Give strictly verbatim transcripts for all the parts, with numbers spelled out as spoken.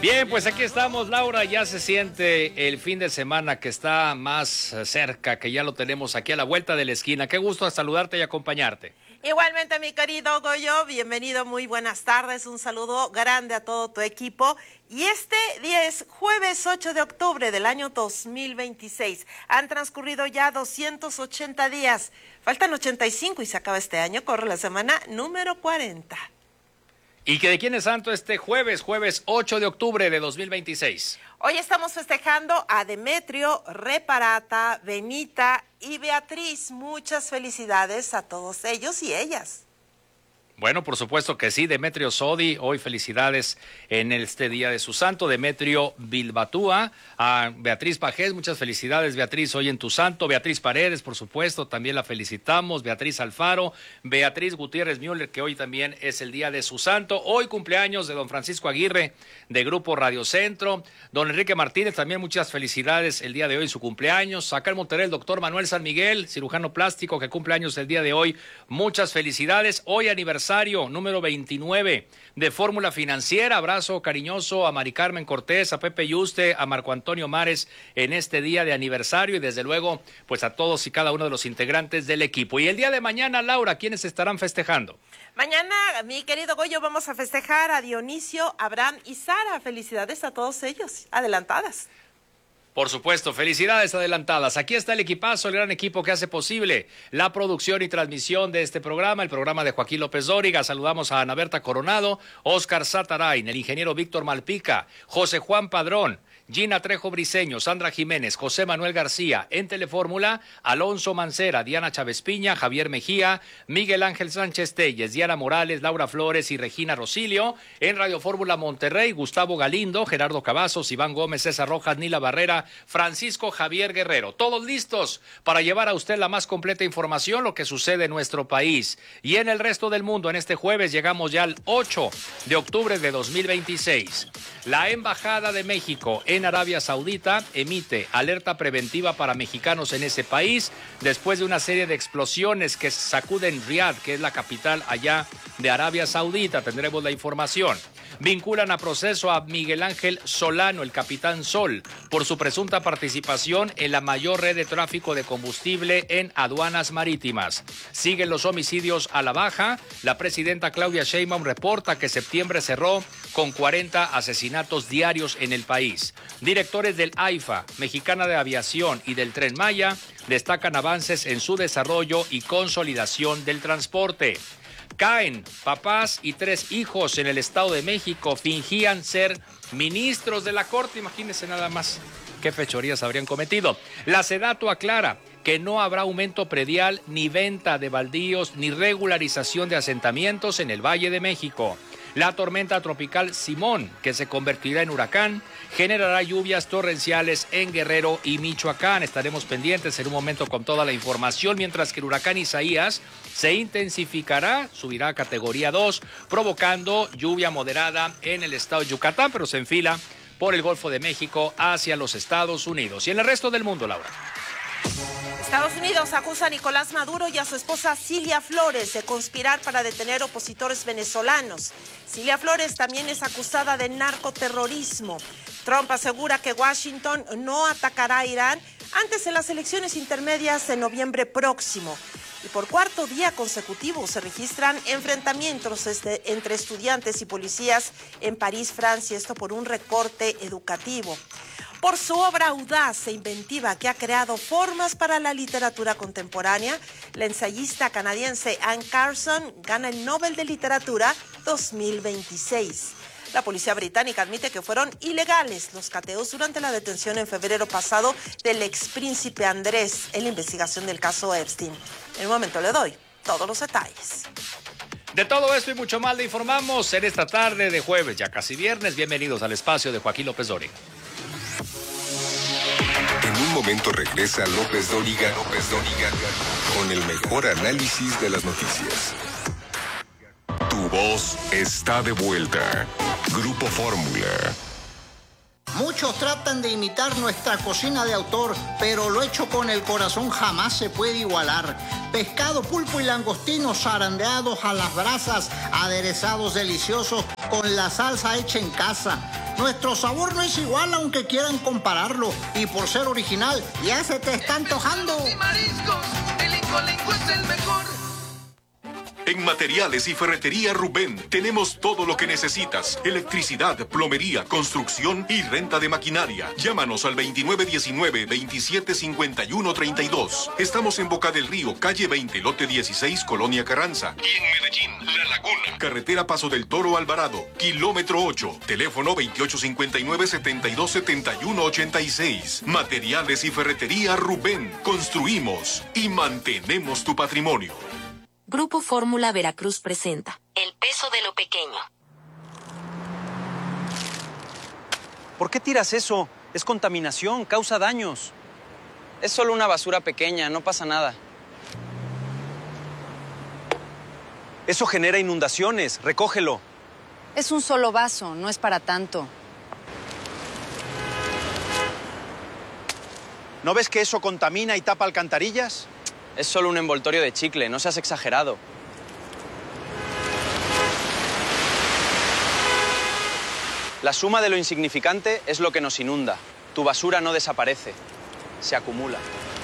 Bien, pues aquí estamos, Laura, ya se siente el fin de semana que está más cerca, que ya lo tenemos aquí a la vuelta de la esquina. Qué gusto saludarte y acompañarte. Igualmente, mi querido Goyo, bienvenido, muy buenas tardes, un saludo grande a todo tu equipo. Y este día es jueves ocho de octubre del año dos mil veintiséis. Han transcurrido ya doscientos ochenta días, faltan ochenta y cinco y se acaba este año, corre la semana número cuarenta. ¿Y que de quién es santo este jueves, jueves ocho de octubre de dos mil veintiséis? Hoy estamos festejando a Demetrio, Reparata, Benita y Beatriz. Muchas felicidades a todos ellos y ellas. Bueno, por supuesto que sí, Demetrio Sodi, hoy felicidades en este día de su santo. Demetrio Bilbatúa, a Beatriz Pajés, muchas felicidades, Beatriz, hoy en tu santo. Beatriz Paredes, por supuesto, también la felicitamos. Beatriz Alfaro, Beatriz Gutiérrez Müller, que hoy también es el día de su santo. Hoy cumpleaños de don Francisco Aguirre, de Grupo Radio Centro. Don Enrique Martínez, también muchas felicidades el día de hoy, su cumpleaños. Acá en Monterrey, el doctor Manuel San Miguel, cirujano plástico, que cumple años el día de hoy. Muchas felicidades. Hoy aniversario número veintinueve de Fórmula Financiera. Abrazo cariñoso a Mari Carmen Cortés, a Pepe Yuste, a Marco Antonio Mares en este día de aniversario y desde luego pues a todos y cada uno de los integrantes del equipo. Y el día de mañana, Laura, ¿quiénes estarán festejando? Mañana, mi querido Goyo, vamos a festejar a Dionisio, Abraham y Sara. Felicidades a todos ellos, adelantadas. Por supuesto, felicidades adelantadas. Aquí está el equipazo, el gran equipo que hace posible la producción y transmisión de este programa, el programa de Joaquín López Dóriga. Saludamos a Ana Berta Coronado, Óscar Satarain, el ingeniero Víctor Malpica, José Juan Padrón, Gina Trejo Briceño, Sandra Jiménez, José Manuel García, en Telefórmula, Alonso Mancera, Diana Chávez Piña, Javier Mejía, Miguel Ángel Sánchez Telles, Diana Morales, Laura Flores y Regina Rosilio, en Radio Fórmula Monterrey, Gustavo Galindo, Gerardo Cavazos, Iván Gómez, César Rojas, Nila Barrera, Francisco Javier Guerrero, todos listos para llevar a usted la más completa información, lo que sucede en nuestro país y en el resto del mundo. En este jueves llegamos ya al ocho de octubre de dos mil veintiséis. La Embajada de México en Arabia Saudita emite alerta preventiva para mexicanos en ese país después de una serie de explosiones que sacuden Riad, que es la capital allá de Arabia Saudita. Tendremos la información. Vinculan a proceso a Miguel Ángel Solano, el capitán Sol, por su presunta participación en la mayor red de tráfico de combustible en aduanas marítimas. Siguen los homicidios a la baja. La presidenta Claudia Sheinbaum reporta que septiembre cerró con cuarenta asesinatos diarios en el país. Directores del AIFA, Mexicana de Aviación y del Tren Maya destacan avances en su desarrollo y consolidación del transporte. Caen papás y tres hijos en el Estado de México, fingían ser ministros de la Corte. Imagínense nada más qué fechorías habrían cometido. La SEDATU aclara que no habrá aumento predial, ni venta de baldíos, ni regularización de asentamientos en el Valle de México. La tormenta tropical Simón, que se convertirá en huracán, generará lluvias torrenciales en Guerrero y Michoacán. Estaremos pendientes en un momento con toda la información, mientras que el huracán Isaías se intensificará, subirá a categoría dos, provocando lluvia moderada en el estado de Yucatán, pero se enfila por el Golfo de México hacia los Estados Unidos. Y en el resto del mundo, Laura. Estados Unidos acusa a Nicolás Maduro y a su esposa Cilia Flores de conspirar para detener opositores venezolanos. Cilia Flores también es acusada de narcoterrorismo. Trump asegura que Washington no atacará a Irán antes de las elecciones intermedias de noviembre próximo. Y por cuarto día consecutivo se registran enfrentamientos este, entre estudiantes y policías en París, Francia, esto por un recorte educativo. Por su obra audaz e inventiva que ha creado formas para la literatura contemporánea, la ensayista canadiense Anne Carson gana el Nobel de Literatura dos mil veintiséis. La policía británica admite que fueron ilegales los cateos durante la detención en febrero pasado del expríncipe Andrés en la investigación del caso Epstein. En un momento le doy todos los detalles. De todo esto y mucho más le informamos en esta tarde de jueves, ya casi viernes. Bienvenidos al espacio de Joaquín López Dóriga. En un momento regresa López Dóriga, López Dóriga, con el mejor análisis de las noticias. Tu voz está de vuelta. Grupo Fórmula. Muchos tratan de imitar nuestra cocina de autor, pero lo hecho con el corazón jamás se puede igualar. Pescado, pulpo y langostinos zarandeados a las brasas, aderezados deliciosos con la salsa hecha en casa. Nuestro sabor no es igual aunque quieran compararlo. Y por ser original, ya se te está antojando. Y mariscos, el Incolenco es el mejor. En Materiales y Ferretería Rubén tenemos todo lo que necesitas. Electricidad, plomería, construcción y renta de maquinaria. Llámanos al veintinueve diecinueve, veintisiete cincuenta y uno treinta y dos. Estamos en Boca del Río, calle veinte, lote dieciséis, Colonia Carranza. Y en Medellín, La Laguna. Carretera Paso del Toro Alvarado, kilómetro ocho. Teléfono veintiocho cincuenta y nueve, setenta y dos, setenta y uno ochenta y seis. Materiales y Ferretería Rubén. Construimos y mantenemos tu patrimonio. Grupo Fórmula Veracruz presenta El peso de lo pequeño. ¿Por qué tiras eso? Es contaminación, causa daños. Es solo una basura pequeña, no pasa nada. Eso genera inundaciones, recógelo. Es un solo vaso, no es para tanto. ¿No ves que eso contamina y tapa alcantarillas? Es solo un envoltorio de chicle, no seas exagerado. La suma de lo insignificante es lo que nos inunda. Tu basura no desaparece, se acumula.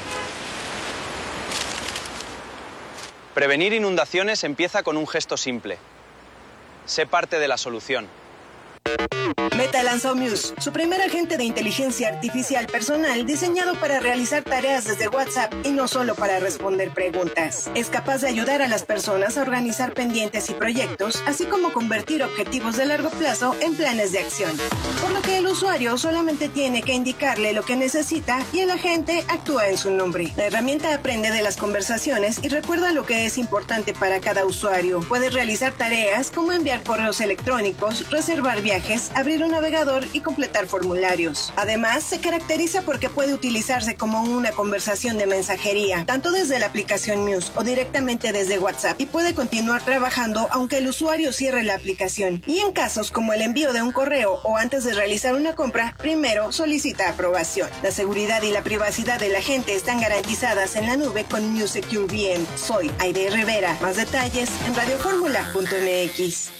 Prevenir inundaciones empieza con un gesto simple. Sé parte de la solución. Meta lanzó Muse, su primer agente de inteligencia artificial personal diseñado para realizar tareas desde WhatsApp y no solo para responder preguntas. Es capaz de ayudar a las personas a organizar pendientes y proyectos, así como convertir objetivos de largo plazo en planes de acción. Por lo que el usuario solamente tiene que indicarle lo que necesita y el agente actúa en su nombre. La herramienta aprende de las conversaciones y recuerda lo que es importante para cada usuario. Puede realizar tareas como enviar correos electrónicos, reservar viajes, abrir un navegador y completar formularios. Además, se caracteriza porque puede utilizarse como una conversación de mensajería, tanto desde la aplicación Muse o directamente desde WhatsApp, y puede continuar trabajando aunque el usuario cierre la aplicación. Y en casos como el envío de un correo o antes de realizar una compra, primero solicita aprobación. La seguridad y la privacidad de la gente están garantizadas en la nube con Muse Secure V M. Soy Aide Rivera. Más detalles en radioformula punto m x.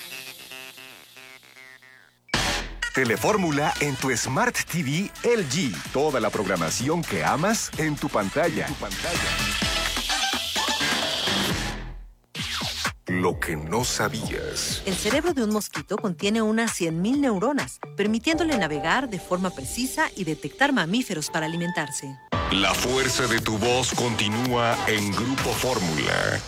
Telefórmula en tu Smart T V L G. Toda la programación que amas en tu pantalla. Tu pantalla. Lo que no sabías. El cerebro de un mosquito contiene unas cien mil neuronas, permitiéndole navegar de forma precisa y detectar mamíferos para alimentarse. La fuerza de tu voz continúa en Grupo Fórmula.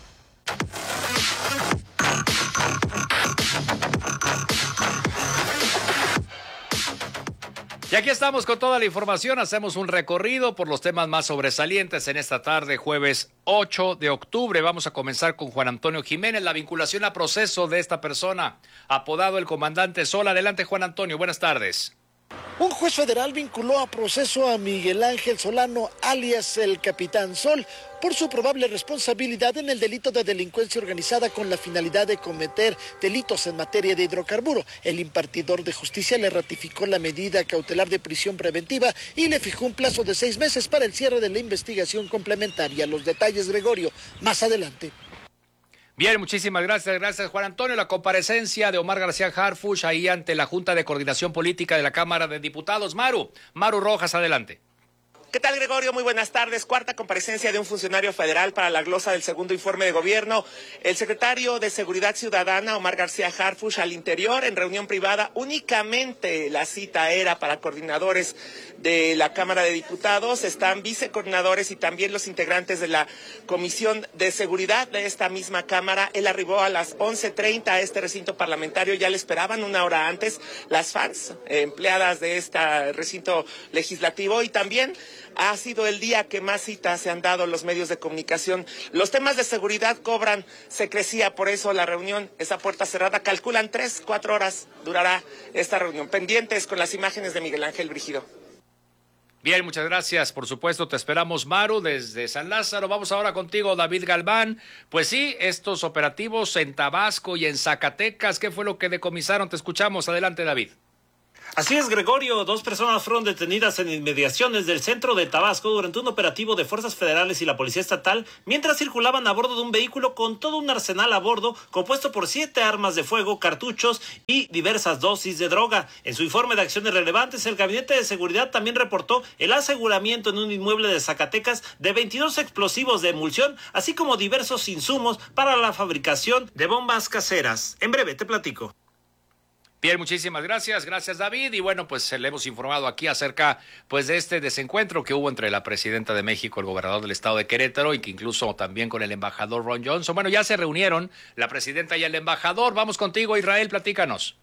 Y aquí estamos con toda la información. Hacemos un recorrido por los temas más sobresalientes en esta tarde, jueves ocho de octubre. Vamos a comenzar con Juan Antonio Jiménez, la vinculación a proceso de esta persona, apodado el Comandante Sol. Adelante, Juan Antonio, buenas tardes. Un juez federal vinculó a proceso a Miguel Ángel Solano, alias el Capitán Sol, por su probable responsabilidad en el delito de delincuencia organizada con la finalidad de cometer delitos en materia de hidrocarburo. El impartidor de justicia le ratificó la medida cautelar de prisión preventiva y le fijó un plazo de seis meses para el cierre de la investigación complementaria. Los detalles, Gregorio, más adelante. Bien, muchísimas gracias, gracias Juan Antonio. La comparecencia de Omar García Harfuch ahí ante la Junta de Coordinación Política de la Cámara de Diputados. Maru, Maru Rojas, adelante. ¿Qué tal, Gregorio? Muy buenas tardes. Cuarta comparecencia de un funcionario federal para la glosa del segundo informe de gobierno. El secretario de Seguridad Ciudadana, Omar García Harfuch, al interior, en reunión privada. Únicamente la cita era para coordinadores de la Cámara de Diputados. Están vicecoordinadores y también los integrantes de la Comisión de Seguridad de esta misma Cámara. Él arribó a las once treinta a este recinto parlamentario. Ya le esperaban una hora antes las fans, eh, empleadas de este recinto legislativo, y también ha sido el día que más citas se han dado los medios de comunicación. Los temas de seguridad cobran secrecía, por eso la reunión es a puerta cerrada. Calculan tres, cuatro horas durará esta reunión. Pendientes con las imágenes de Miguel Ángel Brígido. Bien, muchas gracias. Por supuesto, te esperamos, Maru, desde San Lázaro. Vamos ahora contigo, David Galván. Pues sí, estos operativos en Tabasco y en Zacatecas, ¿qué fue lo que decomisaron? Te escuchamos. Adelante, David. Así es, Gregorio. Dos personas fueron detenidas en inmediaciones del centro de Tabasco durante un operativo de fuerzas federales y la policía estatal mientras circulaban a bordo de un vehículo con todo un arsenal a bordo compuesto por siete armas de fuego, cartuchos y diversas dosis de droga. En su informe de acciones relevantes, el Gabinete de Seguridad también reportó el aseguramiento en un inmueble de Zacatecas de veintidós explosivos de emulsión, así como diversos insumos para la fabricación de bombas caseras. En breve te platico. Bien, muchísimas gracias, gracias David, y bueno, pues le hemos informado aquí acerca pues de este desencuentro que hubo entre la presidenta de México, el gobernador del estado de Querétaro, y que incluso también con el embajador Ron Johnson. Bueno, ya se reunieron la presidenta y el embajador. Vamos contigo, Israel, platícanos.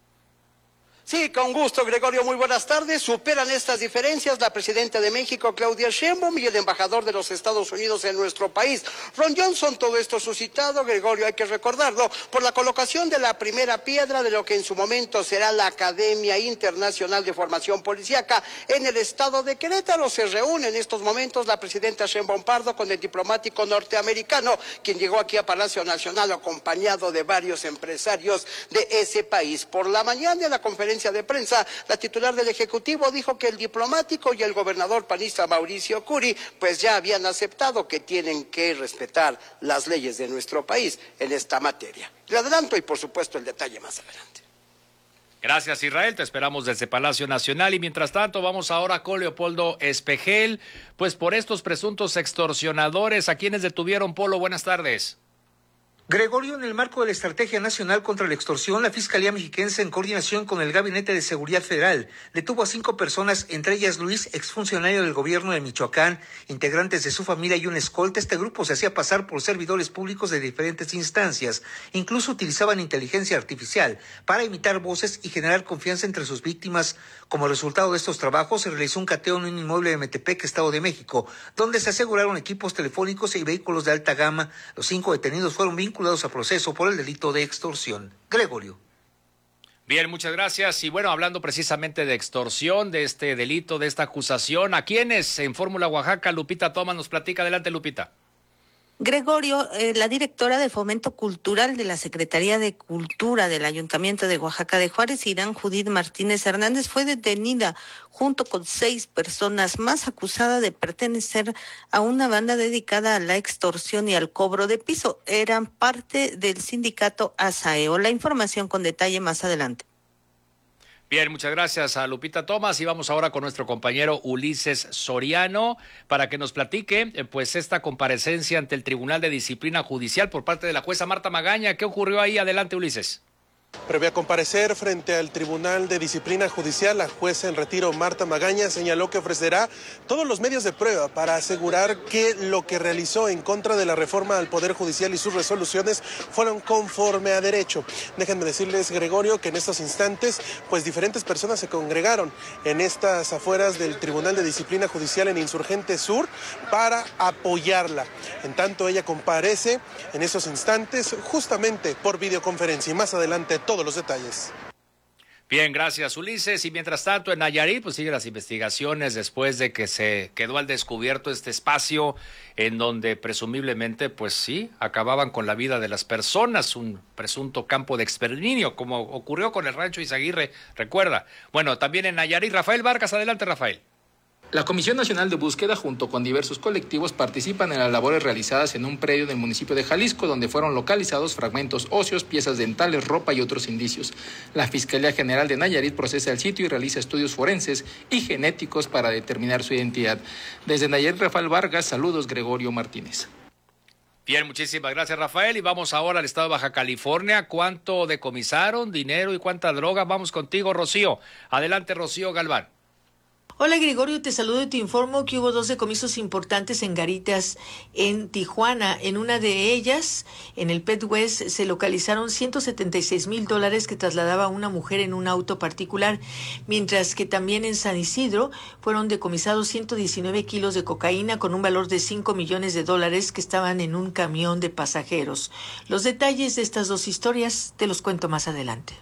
Sí, con gusto, Gregorio, muy buenas tardes. Superan estas diferencias la presidenta de México, Claudia Sheinbaum, y el embajador de los Estados Unidos en nuestro país, Ron Johnson. Todo esto suscitado, Gregorio, hay que recordarlo, por la colocación de la primera piedra de lo que en su momento será la Academia Internacional de Formación Policíaca en el estado de Querétaro. Se reúne en estos momentos la presidenta Sheinbaum Pardo con el diplomático norteamericano, quien llegó aquí a Palacio Nacional acompañado de varios empresarios de ese país. Por la mañana, en la conferencia de prensa, la titular del Ejecutivo dijo que el diplomático y el gobernador panista Mauricio Curi pues ya habían aceptado que tienen que respetar las leyes de nuestro país en esta materia. Le adelanto y por supuesto el detalle más adelante. Gracias, Israel, te esperamos desde Palacio Nacional, y mientras tanto vamos ahora con Leopoldo Espejel, pues por estos presuntos extorsionadores, ¿a quienes detuvieron, Polo? Buenas tardes. Gregorio, en el marco de la Estrategia Nacional contra la Extorsión, la Fiscalía Mexiquense, en coordinación con el Gabinete de Seguridad Federal, detuvo a cinco personas, entre ellas Luis, exfuncionario del gobierno de Michoacán, integrantes de su familia y un escolta. Este grupo se hacía pasar por servidores públicos de diferentes instancias. Incluso utilizaban inteligencia artificial para imitar voces y generar confianza entre sus víctimas. Como resultado de estos trabajos, se realizó un cateo en un inmueble de Metepec, Estado de México, donde se aseguraron equipos telefónicos y vehículos de alta gama. Los cinco detenidos fueron vinculados a proceso por el delito de extorsión. Gregorio. Bien, muchas gracias. Y bueno, hablando precisamente de extorsión, de este delito, de esta acusación, ¿a quiénes en Fórmula Oaxaca? Lupita Thomas nos platica. Adelante, Lupita. Gregorio, eh, la directora de Fomento Cultural de la Secretaría de Cultura del Ayuntamiento de Oaxaca de Juárez, Irán Judith Martínez Hernández, fue detenida junto con seis personas más, acusada de pertenecer a una banda dedicada a la extorsión y al cobro de piso. Eran parte del sindicato ASAEO. La información con detalle más adelante. Bien, muchas gracias a Lupita Thomas, y vamos ahora con nuestro compañero Ulises Soriano para que nos platique eh, pues esta comparecencia ante el Tribunal de Disciplina Judicial por parte de la jueza Marta Magaña. ¿Qué ocurrió ahí? Adelante, Ulises. Previo a comparecer frente al Tribunal de Disciplina Judicial, la jueza en retiro Marta Magaña señaló que ofrecerá todos los medios de prueba para asegurar que lo que realizó en contra de la reforma al Poder Judicial y sus resoluciones fueron conforme a derecho. Déjenme decirles, Gregorio, que en estos instantes, pues diferentes personas se congregaron en estas afueras del Tribunal de Disciplina Judicial en Insurgente Sur para apoyarla. En tanto, ella comparece en estos instantes justamente por videoconferencia, y más adelante todos los detalles. Bien, gracias, Ulises. Y mientras tanto, en Nayarit, pues siguen las investigaciones después de que se quedó al descubierto este espacio en donde presumiblemente, pues sí, acababan con la vida de las personas, un presunto campo de exterminio, como ocurrió con el rancho Izaguirre, recuerda. Bueno, también en Nayarit, Rafael Vargas. Adelante, Rafael. La Comisión Nacional de Búsqueda, junto con diversos colectivos, participan en las labores realizadas en un predio del municipio de Jalisco, donde fueron localizados fragmentos óseos, piezas dentales, ropa y otros indicios. La Fiscalía General de Nayarit procesa el sitio y realiza estudios forenses y genéticos para determinar su identidad. Desde Nayarit, Rafael Vargas, saludos, Gregorio Martínez. Bien, muchísimas gracias, Rafael. Y vamos ahora al estado de Baja California. ¿Cuánto decomisaron? ¿Dinero y cuánta droga? Vamos contigo, Rocío. Adelante, Rocío Galván. Hola Gregorio, te saludo y te informo que hubo dos decomisos importantes en garitas en Tijuana. En una de ellas, en el Pet West, se localizaron ciento setenta y seis mil dólares que trasladaba una mujer en un auto particular, mientras que también en San Isidro fueron decomisados ciento diecinueve kilos de cocaína con un valor de cinco millones de dólares que estaban en un camión de pasajeros. Los detalles de estas dos historias te los cuento más adelante.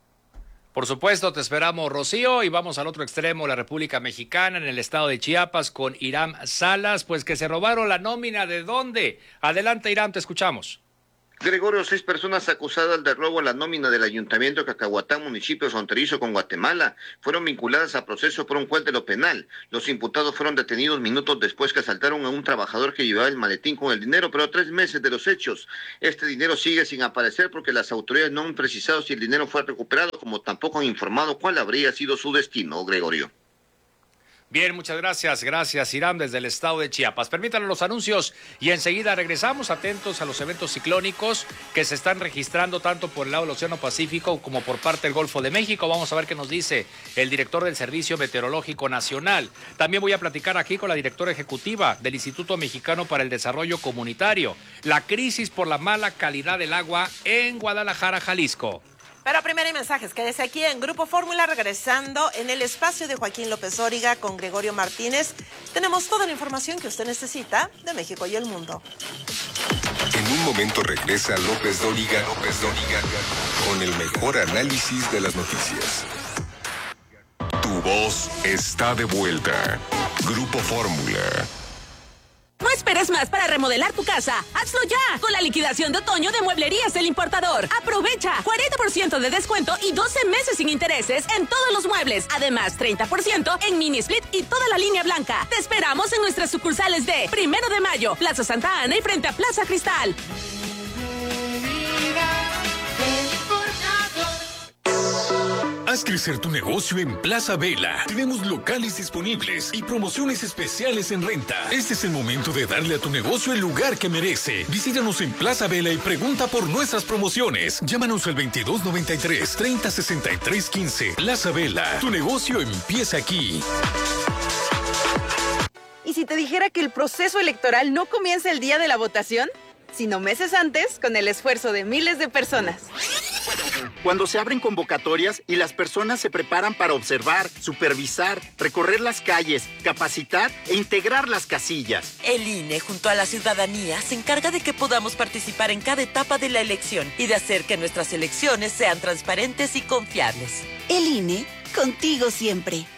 Por supuesto, te esperamos, Rocío, y vamos al otro extremo, la República Mexicana, en el estado de Chiapas, con Irán Salas, pues que se robaron la nómina. ¿De dónde? Adelante, Irán, te escuchamos. Gregorio, seis personas acusadas de robo a la nómina del Ayuntamiento de Cacahuatán, municipio fronterizo con Guatemala, fueron vinculadas a proceso por un juez de lo penal. Los imputados fueron detenidos minutos después que asaltaron a un trabajador que llevaba el maletín con el dinero, pero a tres meses de los hechos. Este dinero sigue sin aparecer porque las autoridades no han precisado si el dinero fue recuperado, como tampoco han informado cuál habría sido su destino, Gregorio. Bien, muchas gracias. Gracias, Irán, desde el estado de Chiapas. Permítanme los anuncios y enseguida regresamos, atentos a los eventos ciclónicos que se están registrando tanto por el lado del Océano Pacífico como por parte del Golfo de México. Vamos a ver qué nos dice el director del Servicio Meteorológico Nacional. También voy a platicar aquí con la directora ejecutiva del Instituto Mexicano para el Desarrollo Comunitario. La crisis por la mala calidad del agua en Guadalajara, Jalisco. Pero primero hay mensajes. Quédese aquí en Grupo Fórmula, regresando en el espacio de Joaquín López Dóriga con Gregorio Martínez. Tenemos toda la información que usted necesita de México y el mundo. En un momento regresa López Dóriga, López Dóriga, con el mejor análisis de las noticias. Tu voz está de vuelta. Grupo Fórmula. No esperes más para remodelar tu casa. ¡Hazlo ya! Con la liquidación de otoño de Mueblerías El Importador. Aprovecha cuarenta por ciento de descuento y doce meses sin intereses en todos los muebles. Además, treinta por ciento en mini split y toda la línea blanca. Te esperamos en nuestras sucursales de Primero de Mayo, Plaza Santa Ana y frente a Plaza Cristal. Haz crecer tu negocio en Plaza Vela. Tenemos locales disponibles y promociones especiales en renta. Este es el momento de darle a tu negocio el lugar que merece. Visítanos en Plaza Vela y pregunta por nuestras promociones. Llámanos al veintidós noventa y tres, treinta sesenta y tres quince. Plaza Vela, tu negocio empieza aquí. ¿Y si te dijera que el proceso electoral no comienza el día de la votación, sino meses antes, con el esfuerzo de miles de personas? Cuando se abren convocatorias y las personas se preparan para observar, supervisar, recorrer las calles, capacitar e integrar las casillas. El I N E, junto a la ciudadanía, se encarga de que podamos participar en cada etapa de la elección y de hacer que nuestras elecciones sean transparentes y confiables. El I N E, contigo siempre.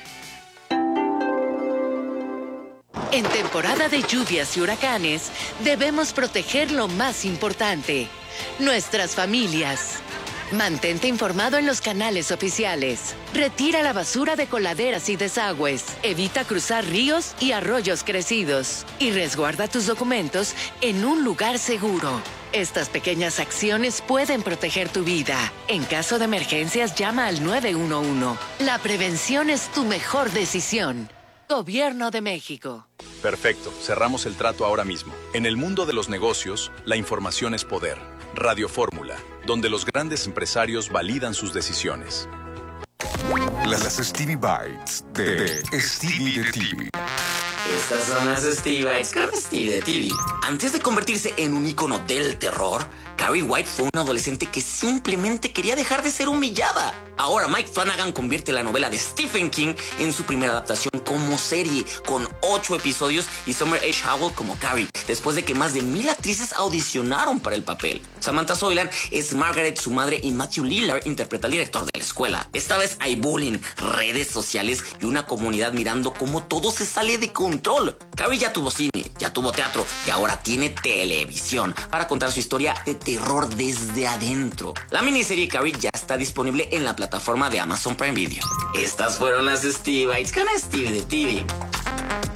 En temporada de lluvias y huracanes, debemos proteger lo más importante, nuestras familias. Mantente informado en los canales oficiales. Retira la basura de coladeras y desagües. Evita cruzar ríos y arroyos crecidos. Y resguarda tus documentos en un lugar seguro. Estas pequeñas acciones pueden proteger tu vida. En caso de emergencias, llama al nueve uno uno. La prevención es tu mejor decisión. Gobierno de México. Perfecto, cerramos el trato ahora mismo. En el mundo de los negocios, la información es poder. Radio Fórmula, donde los grandes empresarios validan sus decisiones. Las Stevie Bites de, de Stevie de T V. Estas son las Stevie Bites con Stevie de T V. Antes de convertirse en un ícono del terror, Carrie White fue una adolescente que simplemente quería dejar de ser humillada. Ahora Mike Flanagan convierte la novela de Stephen King en su primera adaptación como serie, con ocho episodios y Summer H. Howell como Carrie, después de que más de mil actrices audicionaron para el papel. Samantha Soilan es Margaret, su madre, y Matthew Lillard interpreta al director de la escuela. Esta vez hay bullying, redes sociales y una comunidad mirando cómo todo se sale de control. Carrie ya tuvo cine, ya tuvo teatro y ahora tiene televisión para contar su historia de terror desde adentro. La miniserie Carrie ya está disponible en la plataforma de Amazon Prime Video. Estas fueron las Stevie Bites con Stevie de T V.